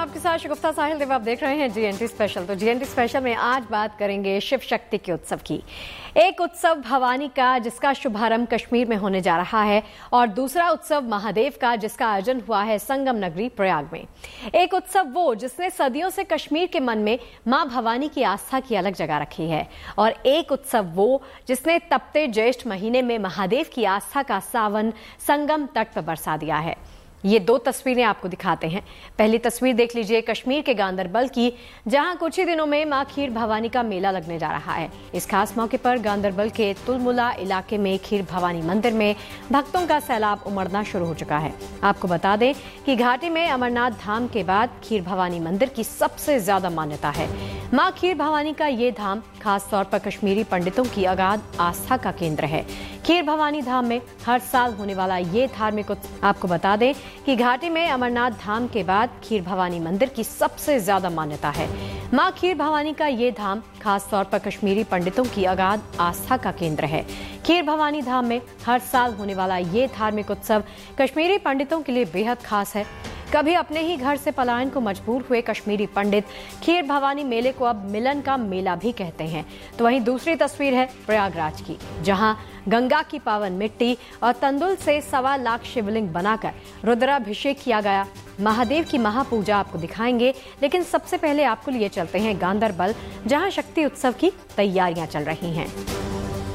आपके साथ शगुफ्ता साहिल देव। आप देख रहे हैं जीएनटी स्पेशल। तो जीएनटी स्पेशल में आज बात करेंगे शिव शक्ति के उत्सव की। एक उत्सव भवानी का जिसका शुभारंभ कश्मीर में होने जा रहा है और दूसरा उत्सव महादेव का जिसका आयोजन हुआ है संगम नगरी प्रयाग में। एक उत्सव वो जिसने सदियों से कश्मीर के मन में मां भवानी की आस्था की अलग जगह रखी है और एक उत्सव वो जिसने तपते ज्येष्ठ महीने में महादेव की आस्था का सावन संगम तट पर बरसा दिया है। ये दो तस्वीरें आपको दिखाते हैं। पहली तस्वीर देख लीजिए कश्मीर के गांदरबल की, जहां कुछ ही दिनों में मां खीर भवानी का मेला लगने जा रहा है। इस खास मौके पर गांदरबल के तुलमुला इलाके में खीर भवानी मंदिर में भक्तों का सैलाब उमड़ना शुरू हो चुका है। आपको बता दें कि घाटी में अमरनाथ धाम के बाद खीर भवानी मंदिर की सबसे ज्यादा मान्यता है। मां खीर भवानी का ये धाम खासतौर पर कश्मीरी पंडितों की अगाध आस्था का केंद्र है। खीर भवानी धाम में हर साल होने वाला ये धार्मिक उत्सव, आपको बता दें कि घाटी में अमरनाथ धाम के बाद खीर भवानी मंदिर की सबसे ज्यादा मान्यता है। मां खीर भवानी का ये धाम खासतौर पर कश्मीरी पंडितों की अगाध आस्था का केंद्र है। खीर भवानी धाम में हर साल होने वाला ये धार्मिक उत्सव कश्मीरी पंडितों के लिए बेहद खास है। कभी अपने ही घर से पलायन को मजबूर हुए कश्मीरी पंडित खीर भवानी मेले को अब मिलन का मेला भी कहते हैं। तो वहीं दूसरी तस्वीर है प्रयागराज की, जहां गंगा की पावन मिट्टी और तंदुल से 1.25 लाख शिवलिंग बनाकर रुद्राभिषेक किया गया। महादेव की महापूजा आपको दिखाएंगे, लेकिन सबसे पहले आपको लिए चलते हैं गांदरबल, जहां शक्ति उत्सव की तैयारियां चल रही हैं।